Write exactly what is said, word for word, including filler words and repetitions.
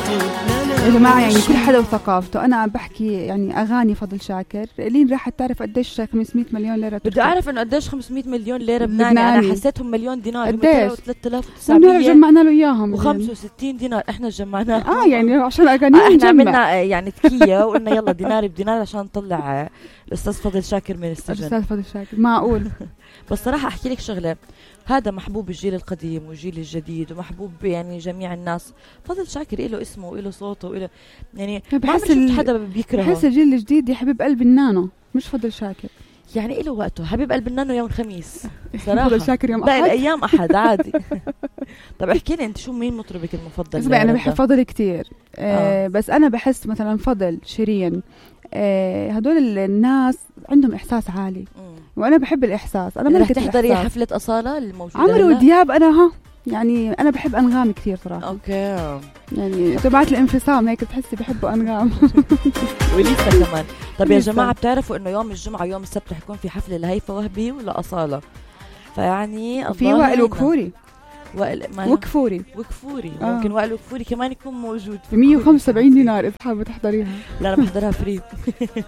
يا جماعة يعني كل حدا وثقافته. أنا بحكي يعني أغاني فضل شاكر لين راحت تعرف قديش خمسمية مليون ليرة. بدي أعرف إنه قديش خمسمية مليون ليرة لبناني. أنا حسيتهم مليون دينار. قديش؟ ثلاثة آلاف وتسعمية جمعنا له إياهم وخمسة وستين دينار. إحنا جمعناهم. آه يعني عشان أغاني آه إحنا عملنا يعني تكية وقلنا يلا دينار بدينار عشان نطلع الأستاذ فضل شاكر من السجن. الأستاذ فضل شاكر معقول. بس صراحة أحكي لك شغلة، هذا محبوب الجيل القديم والجيل الجديد ومحبوب يعني جميع الناس. فضل شاكر إله اسمه وإله صوته وإله يعني ما شفت حدا بيكرهه. بحس الجيل الجديد يا حبيب قلب النانو مش فضل شاكر. يعني إله وقته. حبيب قلب النانو يوم الخميس صراحة. فضل شاكر يوم أحد. باقي الأيام أحد عادي. طب احكي لي أنت شو مين مطربك المفضل؟ أنا بحب فضل كتير. آه. بس أنا بحس مثلا فضل شيرين آه هدول الناس عندهم إحساس عالي. مم. وأنا بحب الإحساس. أنا رح تحضري حفلة أصالة الموجودة عمرو ودياب؟ أنا ها يعني أنا بحب أنغام كثير صراحة. أوكي. يعني تبعت الانفصام هيك بتحسي بحبوا أنغام. وليسا كمان. طب يا جماعة بتعرفوا إنه يوم الجمعة يوم السبت رح يكون في حفلة لهيفا وهبي ولا أصالة؟ فيعني في وائل وكفوري. وائل وكفوري وكفوري آه. ممكن وائل وكفوري كمان يكون موجود ب مية وخمسة وسبعين دينار إذا حابة تحضريها. لا أنا بحضرها فري.